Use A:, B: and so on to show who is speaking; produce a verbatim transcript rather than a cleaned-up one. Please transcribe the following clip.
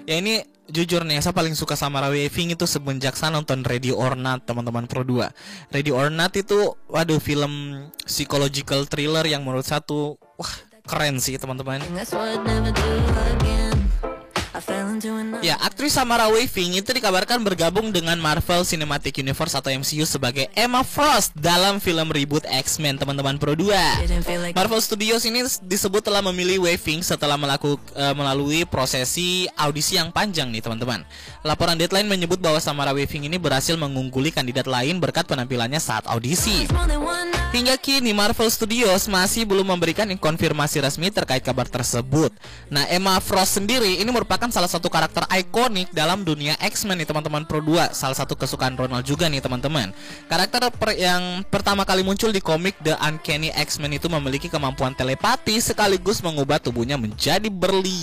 A: Ya ini jujur nih, saya paling suka Samara Weaving itu semenjak saya nonton Ready or Not, teman-teman Pro dua. Ready or Not itu, waduh, film psychological thriller yang menurut saya tuh, wah, keren sih teman-teman. Ya, aktris Samara Weaving itu dikabarkan bergabung dengan Marvel Cinematic Universe atau M C U sebagai Emma Frost dalam film reboot X-Men, teman-teman Pro dua. Marvel Studios ini disebut telah memilih Weaving setelah melaku, uh, melalui prosesi audisi yang panjang nih, teman-teman. Laporan Deadline menyebut bahwa Samara Weaving ini berhasil mengungguli kandidat lain berkat penampilannya saat audisi. Hingga kini Marvel Studios masih belum memberikan konfirmasi resmi terkait kabar tersebut. Nah, Emma Frost sendiri ini merupakan salah satu karakter ikonik dalam dunia X-Men nih, teman-teman Pro dua. Salah satu kesukaan Ronald juga nih, teman-teman. Karakter per yang pertama kali muncul di komik The Uncanny X-Men itu memiliki kemampuan telepati sekaligus mengubah tubuhnya menjadi berlian.